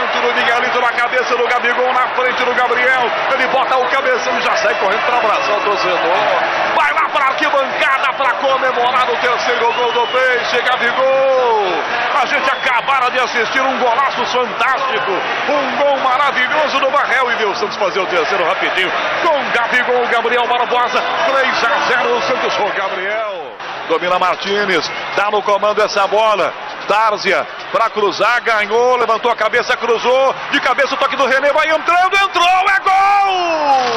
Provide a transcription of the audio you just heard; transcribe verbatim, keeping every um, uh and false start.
lançamento do Miguelito na cabeça do Gabigol, na frente do Gabriel. Ele bota o cabeção e já sai correndo para abraçar o torcedor. Vai lá para a arquibancada para comemorar o terceiro gol do Peixe. Gabigol. A gente acabara de assistir um golaço fantástico. Um gol maravilhoso do Barrel. E viu o Santos fazer o terceiro rapidinho. Com Gabigol, Gabriel Barbosa. três a zero o Santos com Gabriel. Domina Martínez. Dá no comando essa bola. Tárzia para cruzar, ganhou, levantou a cabeça, cruzou, de cabeça o toque do René, vai entrando, entrou, é gol!